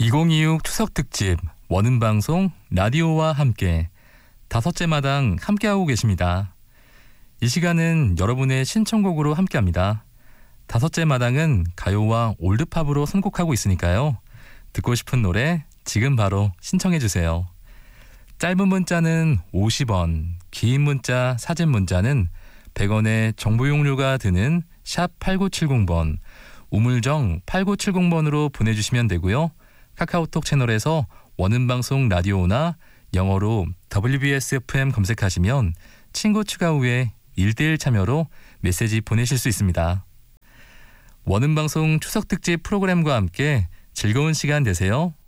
2026 추석 특집 원음방송 라디오와 함께 5째 마당 함께하고 계십니다. 이 시간은 여러분의 신청곡으로 함께합니다. 5째 마당은 가요와 올드팝으로 선곡하고 있으니까요. 듣고 싶은 노래 지금 바로 신청해주세요. 짧은 문자는 50원, 긴 문자, 사진 문자는 100원의 정보 용료가 드는 샵 8970번, 우물정 8970번으로 보내주시면 되고요. 카카오톡 채널에서 원음방송 라디오나 영어로 WBSFM 검색하시면 친구 추가 후에 1대1 참여로 메시지 보내실 수 있습니다. 원음방송 추석특집 프로그램과 함께 즐거운 시간 되세요.